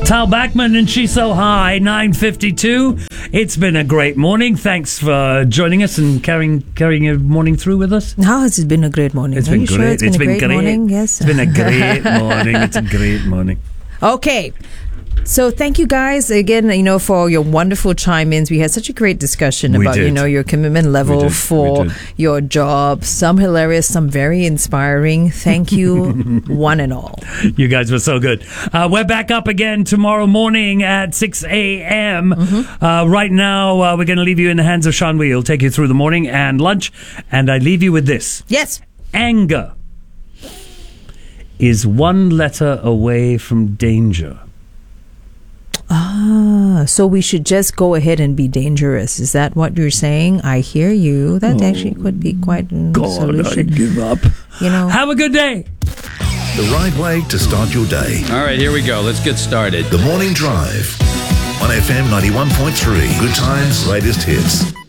Tal Bachman and She's So High, 9:52. It's been a great morning. Thanks for joining us and carrying your morning through with us. No, it's been a great morning. It's been great. Sure it's been a great morning? Yes. It's been a great morning. It's a great morning. Okay. So thank you guys again, for your wonderful chime-ins. We had such a great discussion about, your commitment level for your job. Some hilarious, some very inspiring. Thank you, one and all. You guys were so good. We're back up again tomorrow morning at 6 a.m. Right now, we're going to leave you in the hands of Sean Wee. He'll take you through the morning and lunch. And I leave you with this. Yes. Anger is one letter away from danger. So we should just go ahead and be dangerous. Is that what you're saying? I hear you. That actually could be quite a solution. I give up. Have a good day. The right way to start your day. All right, here we go. Let's get started. The Morning Drive on FM 91.3. Good times, latest hits.